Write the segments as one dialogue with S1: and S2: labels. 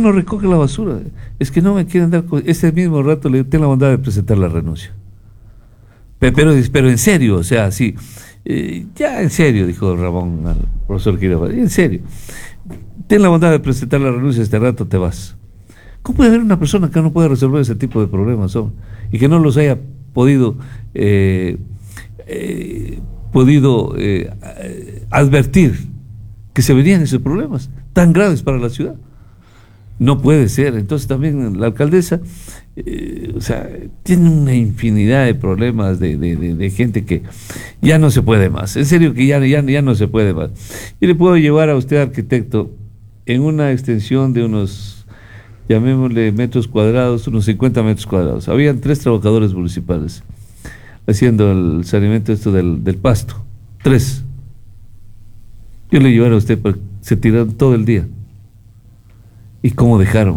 S1: no recoge la basura. Es que no me quieren dar, ese mismo rato le tengo la bondad de presentar la renuncia. Pero en serio, o sea, sí, ya en serio, dijo Ramón al profesor Quiroga, en serio, ten la bondad de presentar la renuncia, este rato te vas. ¿Cómo puede haber una persona que no pueda resolver ese tipo de problemas, hombre? Y que no los haya podido advertir que se venían esos problemas tan graves para la ciudad? No puede ser. Entonces también la alcaldesa, o sea, tiene una infinidad de problemas de gente que ya no se puede más. En serio que ya no se puede más. Y le puedo llevar a usted, arquitecto, en una extensión de unos, llamémosle metros cuadrados, unos 50 metros cuadrados. Habían 3 trabajadores municipales haciendo el saneamiento del pasto. 3. Yo le llevaré a usted, porque se tiraron todo el día. ¿Y cómo dejaron?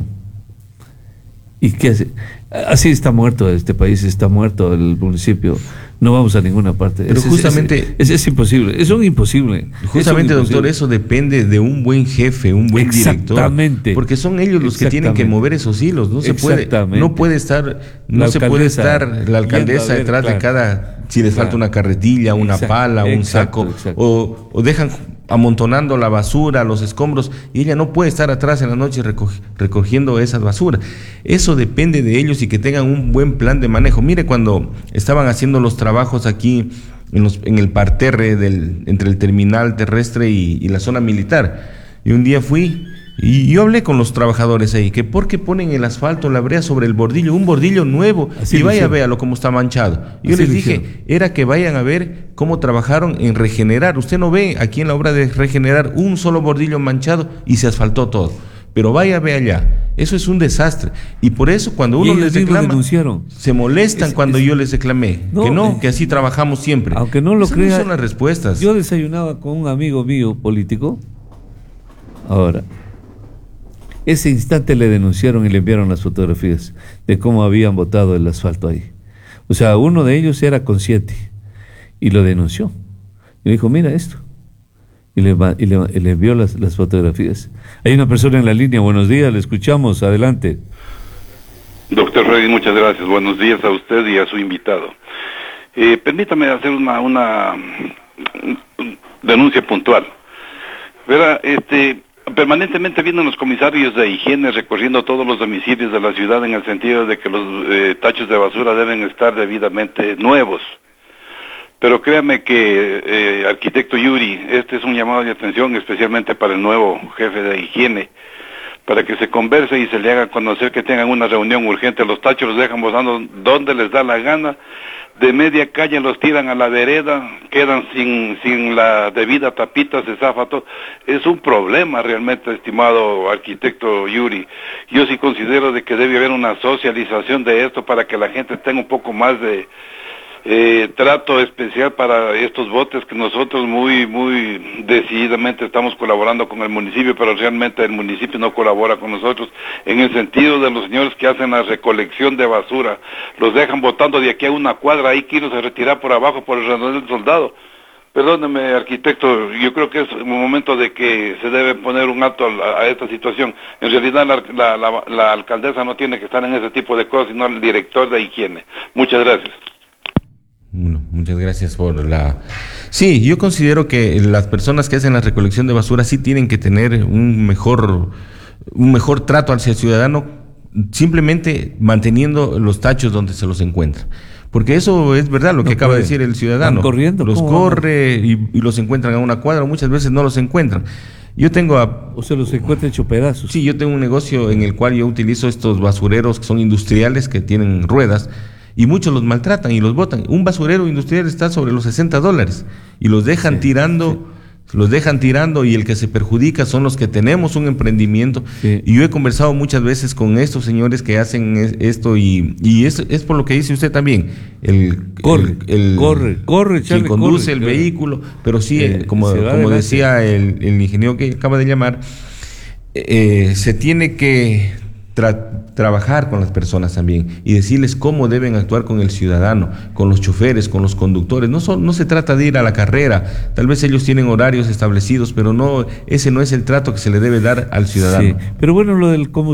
S1: ¿Y qué hace? Así está muerto este país, está muerto el municipio. No vamos a ninguna parte.
S2: Pero justamente
S1: es imposible, es un imposible.
S2: Justamente, doctor, eso depende de un buen jefe, un buen director.
S1: Exactamente.
S2: Porque son ellos los que tienen que mover esos hilos. No se puede, no puede estar la alcaldesa detrás de cada, si les falta una carretilla, una pala, un saco, o dejan amontonando la basura, los escombros, y ella no puede estar atrás en la noche recogiendo esas basuras. Eso depende de ellos y que tengan un buen plan de manejo. Mire, cuando estaban haciendo los trabajos aquí en el parterre entre el terminal terrestre y la zona militar, y un día fui y yo hablé con los trabajadores ahí, que por qué ponen el asfalto, la brea sobre el bordillo, un bordillo nuevo, así, y vaya, véalo cómo está manchado. Y yo les dije, era que vayan a ver cómo trabajaron en regenerar. Usted no ve aquí en la obra de regenerar un solo bordillo manchado y se asfaltó todo. Pero vaya, ve allá. Eso es un desastre. Y por eso cuando uno les reclama, se molestan cuando yo les reclamé. Que así trabajamos siempre.
S1: Aunque no lo crea,
S2: no son las respuestas.
S1: Yo desayunaba con un amigo mío político. Ahora, ese instante le denunciaron y le enviaron las fotografías de cómo habían botado el asfalto ahí. O sea, uno de ellos era consciente y lo denunció. Y le dijo, mira esto. Y le envió las fotografías. Hay una persona en la línea. Buenos días, le escuchamos. Adelante.
S3: Doctor Freddy, muchas gracias. Buenos días a usted y a su invitado. Permítame hacer una denuncia puntual. Verá, permanentemente vienen los comisarios de higiene recorriendo todos los domicilios de la ciudad en el sentido de que los tachos de basura deben estar debidamente nuevos. Pero créame que, arquitecto Yuri, este es un llamado de atención especialmente para el nuevo jefe de higiene, para que se converse y se le haga conocer que tengan una reunión urgente. Los tachos los dejan botando donde les da la gana, de media calle los tiran a la vereda, quedan sin la debida tapita, se zafa todo. Es un problema realmente, estimado arquitecto Yuri. Yo sí considero de que debe haber una socialización de esto para que la gente tenga un poco más de trato especial para estos botes, que nosotros muy decididamente estamos colaborando con el municipio, pero realmente el municipio no colabora con nosotros en el sentido de los señores que hacen la recolección de basura, los dejan botando de aquí a una cuadra, hay que irlos a retirar por abajo por el Redondel del Soldado. Perdóneme, arquitecto, yo creo que es un momento de que se debe poner un alto a esta situación. En realidad la alcaldesa no tiene que estar en ese tipo de cosas, sino el director de higiene. Muchas gracias.
S2: Bueno, muchas gracias por la... Sí, yo considero que las personas que hacen la recolección de basura sí tienen que tener un mejor trato hacia el ciudadano, simplemente manteniendo los tachos donde se los encuentra. Porque eso es verdad lo que acaba de decir el ciudadano.
S1: Corriendo,
S2: los corre y los encuentran a una cuadra, muchas veces no los encuentran. Yo tengo
S1: o se los encuentra hecho pedazos.
S2: Sí, yo tengo un negocio en el cual yo utilizo estos basureros que son industriales, que tienen ruedas, y muchos los maltratan y los botan. Un basurero industrial está sobre los $60 y los dejan tirando, los dejan tirando, y el que se perjudica son los que tenemos un emprendimiento. Y yo he conversado muchas veces con estos señores que hacen esto, y es por lo que dice usted también,
S1: corre,
S2: quien conduce el vehículo, pero sí, como decía el ingeniero que acaba de llamar, se tiene que trabajar con las personas también y decirles cómo deben actuar con el ciudadano, con los choferes, con los conductores. No se trata de ir a la carrera, tal vez ellos tienen horarios establecidos, pero ese no es el trato que se le debe dar al ciudadano.
S1: Sí, pero bueno, lo del